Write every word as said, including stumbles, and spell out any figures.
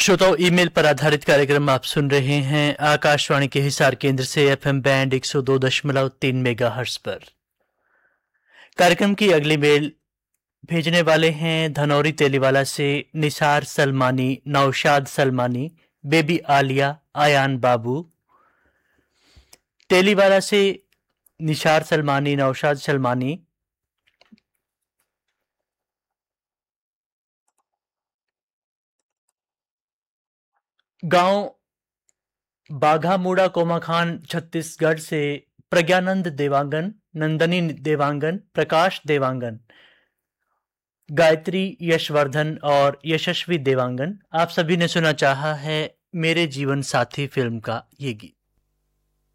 श्रोताओं, ईमेल पर आधारित कार्यक्रम आप सुन रहे हैं आकाशवाणी के हिसार केंद्र से एफएम बैंड एक सौ दो दशमलव तीन मेगाहर्ट्ज पर। कार्यक्रम की अगली मेल भेजने वाले हैं धनौरी तेलीवाला से निसार सलमानी, नौशाद सलमानी, बेबी आलिया, आयान बाबू। तेलीवाला से निसार सलमानी, नौशाद सलमानी, गांव बाघामूड़ा, कोमाखान, छत्तीसगढ़ से प्रज्ञानंद देवांगन, नंदनी देवांगन, प्रकाश देवांगन, गायत्री यशवर्धन और यशस्वी देवांगन। आप सभी ने सुना चाहा है मेरे जीवन साथी फिल्म का ये गीत।